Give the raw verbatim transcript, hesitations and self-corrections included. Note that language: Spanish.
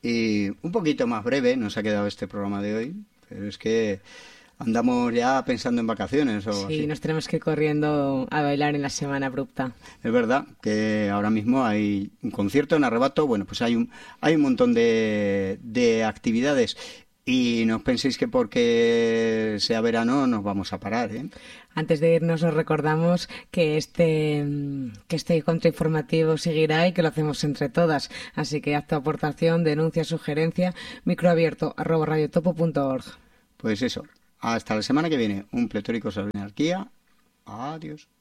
y un poquito más breve nos ha quedado este programa de hoy, pero es que andamos ya pensando en vacaciones o Sí, así. nos tenemos que ir corriendo a bailar en la semana abrupta. Es verdad que ahora mismo hay un concierto en Arrebato, bueno, pues hay un, hay un montón de, de actividades y no os penséis que porque sea verano nos vamos a parar, ¿eh? Antes de irnos os recordamos que este, que este contrainformativo seguirá y que lo hacemos entre todas. Así que haz tu aportación, denuncia, sugerencia, microabierto arroba radiotopo punto org. Pues eso, hasta la semana que viene, un pletórico sobre anarquía. Adiós.